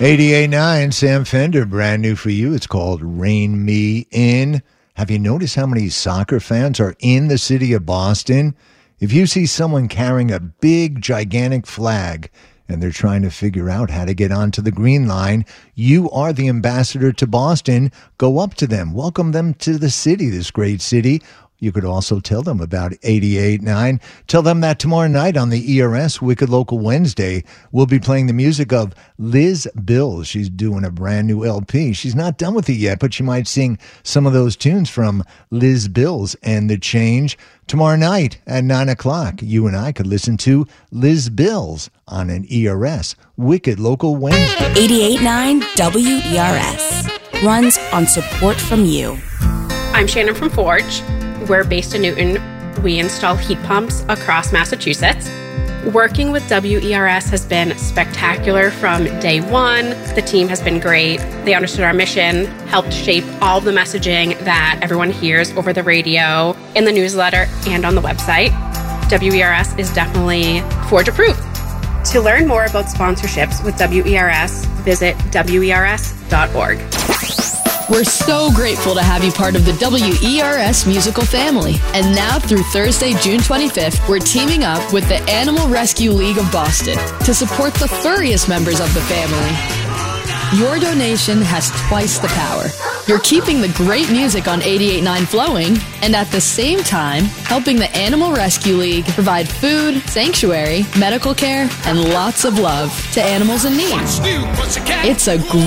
88.9 Sam Fender, brand new for you. It's called Rein Me In. Have you noticed how many soccer fans are in the city of Boston? If you see someone carrying a big, gigantic flag and they're trying to figure out how to get onto the green line, you are the ambassador to Boston. Go up to them. Welcome them to the city, this great city. You could also tell them about 88.9. Tell them that tomorrow night on the ERS Wicked Local Wednesday, we'll be playing the music of Liz Bills. She's doing a brand new LP. She's not done with it yet, but she might sing some of those tunes from Liz Bills and The Change. Tomorrow night at 9 o'clock, you and I could listen to Liz Bills on an ERS Wicked Local Wednesday. 88.9 WERS runs on support from you. I'm Shannon from Forge. We're based in Newton. We install heat pumps across Massachusetts. Working with WERS has been spectacular from day one. The team has been great. They understood our mission, helped shape all the messaging that everyone hears over the radio, in the newsletter, and on the website. WERS is definitely Forge approved. To learn more about sponsorships with WERS, visit WERS.org. We're so grateful to have you part of the WERS musical family. And now through Thursday, June 25th, we're teaming up with the Animal Rescue League of Boston to support the furriest members of the family. Your donation has twice the power. You're keeping the great music on 88.9 flowing, and at the same time, helping the Animal Rescue League provide food, sanctuary, medical care, and lots of love to animals in need. It's a